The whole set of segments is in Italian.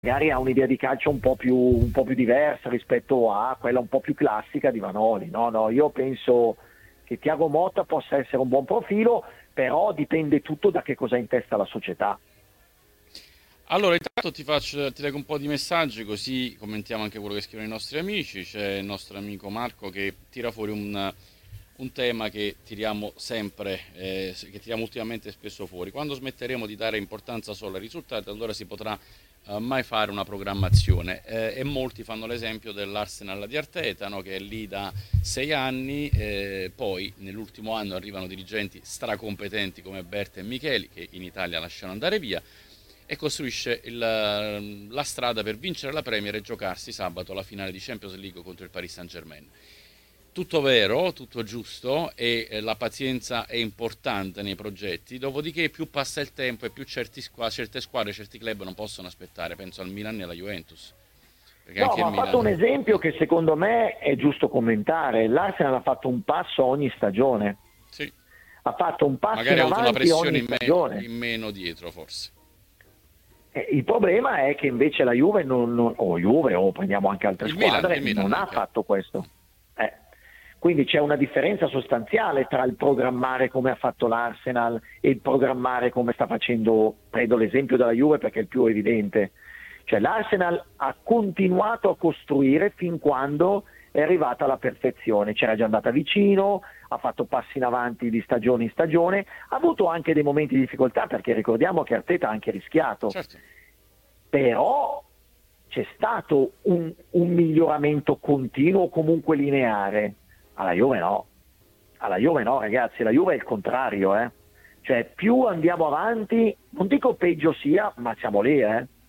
magari ha un'idea di calcio un po' più diversa rispetto a quella un po' più classica di Vanoli. No, no, io penso che Thiago Motta possa essere un buon profilo, però dipende tutto da che cosa ha in testa la società. Allora, intanto ti leggo un po' di messaggi così commentiamo anche quello che scrivono i nostri amici. C'è il nostro amico Marco che tira fuori un tema che tiriamo sempre, che tiriamo ultimamente spesso fuori. Quando smetteremo di dare importanza solo ai risultati, allora si potrà mai fare una programmazione. E molti fanno l'esempio dell'Arsenal di Arteta, no? Che è lì da 6 anni, poi nell'ultimo anno arrivano dirigenti stracompetenti come Berta e Micheli, che in Italia lasciano andare via, e costruisce la strada per vincere la Premier e giocarsi sabato la finale di Champions League contro il Paris Saint-Germain. Tutto vero, tutto giusto e la pazienza è importante nei progetti, dopodiché più passa il tempo e più certe squadre, certi club non possono aspettare, penso al Milan e alla Juventus. Perché No, anche il ma ha fatto un Milan... esempio che secondo me è giusto commentare. L'Arsenal ha fatto un passo ogni stagione, Sì, ha fatto un passo magari in ha avuto una avanti pressione ogni stagione. in meno dietro forse. Il problema è che invece la Juve, o Juve, o prendiamo anche altre squadre, Il Milan non ha anche. fatto questo. Eh. Quindi c'è una differenza sostanziale tra il programmare come ha fatto l'Arsenal e il programmare come sta facendo, prendo l'esempio della Juve perché è il più evidente. Cioè l'Arsenal ha continuato a costruire fin quando è arrivata alla perfezione, c'era già andata vicino, ha fatto passi in avanti di stagione in stagione, ha avuto anche dei momenti di difficoltà perché ricordiamo che Arteta ha anche rischiato, Certo. però c'è stato un miglioramento continuo, comunque lineare. Alla Juve no ragazzi, la Juve è il contrario, cioè più andiamo avanti, non dico peggio sia, ma siamo lì,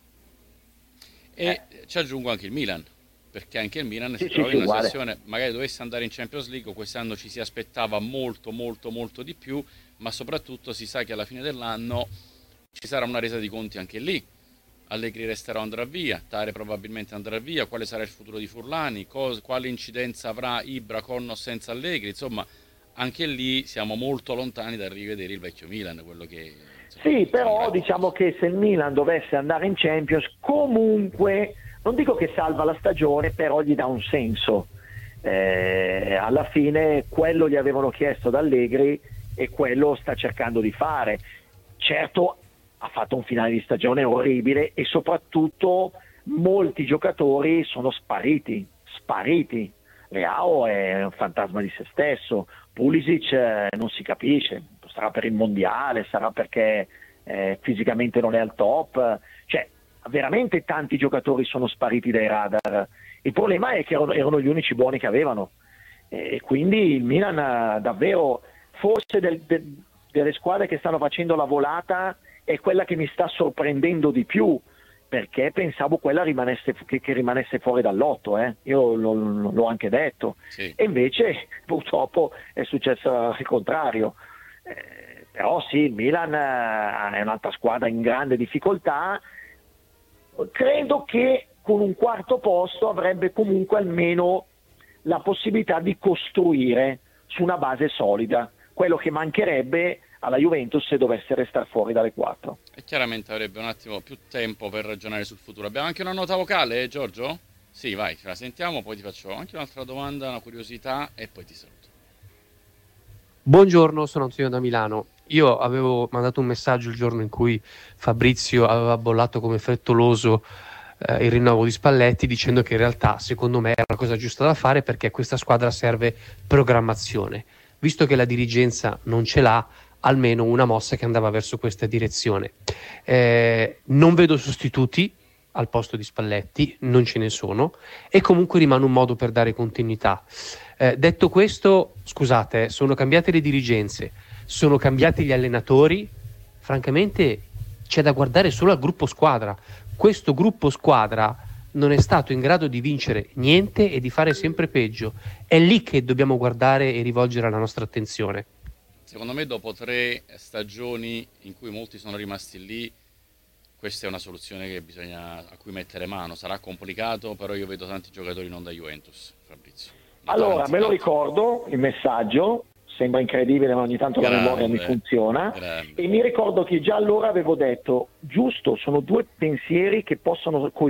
E ci aggiungo anche il Milan, perché anche il Milan Sì, si sì, trova sì, in una uguale. situazione, magari dovesse andare in Champions League, quest'anno ci si aspettava molto di più, ma soprattutto si sa che alla fine dell'anno ci sarà una resa di conti anche lì. Allegri resterà o andrà via, Tare probabilmente andrà via, quale sarà il futuro di Furlani, quale incidenza avrà Ibra con o senza Allegri, insomma anche lì siamo molto lontani dal rivedere il vecchio Milan, quello che insomma, Sì, siamo però grandi diciamo tifosi. che se il Milan dovesse andare in Champions, comunque, non dico che salva la stagione, però gli dà un senso. Alla fine quello gli avevano chiesto da Allegri e quello sta cercando di fare. Certo, ha fatto un finale di stagione orribile e soprattutto molti giocatori sono spariti. Leao è un fantasma di se stesso, Pulisic non si capisce, sarà per il mondiale, sarà perché fisicamente non è al top, cioè veramente tanti giocatori sono spariti dai radar. Il problema è che erano gli unici buoni che avevano e quindi il Milan davvero, forse delle squadre che stanno facendo la volata è quella che mi sta sorprendendo di più, perché pensavo quella che rimanesse fuori dall'otto, io l'ho anche detto, Sì. e invece purtroppo è successo il contrario. Però sì, il Milan è un'altra squadra in grande difficoltà, credo che con un quarto posto avrebbe comunque almeno la possibilità di costruire su una base solida, quello che mancherebbe alla Juventus se dovesse restare fuori dalle 4. E chiaramente avrebbe un attimo più tempo per ragionare sul futuro. Abbiamo anche una nota vocale, Giorgio? Sì, vai, ce la sentiamo, poi ti faccio anche un'altra domanda, una curiosità e poi ti saluto. Buongiorno, sono Antonio da Milano. Io avevo mandato un messaggio il giorno in cui Fabrizio aveva bollato come frettoloso il rinnovo di Spalletti, dicendo che in realtà secondo me è una cosa giusta da fare perché a questa squadra serve programmazione. Visto che la dirigenza non ce l'ha, almeno una mossa che andava verso questa direzione. Non vedo sostituti al posto di Spalletti, non ce ne sono, e comunque rimane un modo per dare continuità. Detto questo, scusate, sono cambiate le dirigenze, sono cambiati gli allenatori, francamente c'è da guardare solo al gruppo squadra. Questo gruppo squadra non è stato in grado di vincere niente e di fare sempre peggio. È lì che dobbiamo guardare e rivolgere la nostra attenzione. Secondo me dopo 3 stagioni in cui molti sono rimasti lì, questa è una soluzione che bisogna a cui mettere mano. Sarà complicato, però io vedo tanti giocatori non da Juventus, Fabrizio. Allora, me lo Tanti. ricordo il messaggio, sembra incredibile, ma ogni tanto la memoria mi funziona. Grande. E mi ricordo che già allora avevo detto, giusto, sono due pensieri che possono